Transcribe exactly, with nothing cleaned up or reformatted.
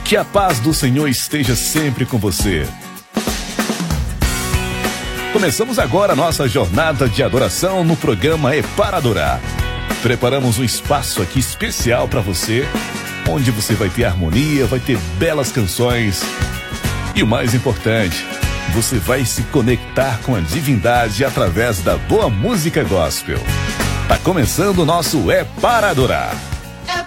Que a paz do Senhor esteja sempre com você. Começamos agora a nossa jornada de adoração no programa É Para Adorar. Preparamos um espaço aqui especial para você, onde você vai ter harmonia, vai ter belas canções e o mais importante, você vai se conectar com a divindade através da boa música gospel. Tá começando o nosso É Para Adorar.